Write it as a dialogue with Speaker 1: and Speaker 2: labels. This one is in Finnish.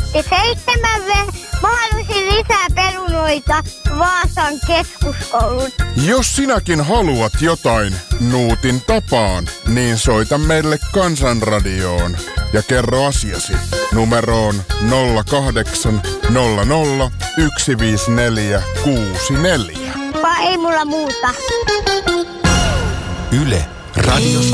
Speaker 1: Ja 7 mä haluaisin lisää perunoita Vaasan keskuskouluun.
Speaker 2: Jos sinäkin haluat jotain Nuutin tapaan, niin soita meille Kansanradioon ja kerro asiasi numeroon 0800 154 64.
Speaker 1: Vai ei mulla muuta.
Speaker 3: Yle Radio